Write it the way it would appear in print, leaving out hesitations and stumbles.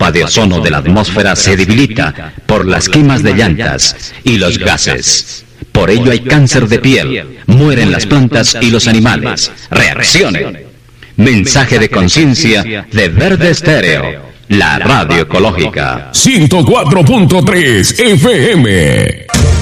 capa de ozono de la atmósfera se debilita por las quemas de llantas y los gases. Por ello hay cáncer de piel, mueren las plantas y los animales. ¡Reaccionen! Mensaje de conciencia de Verde Estéreo, la radio ecológica. 104.3 FM.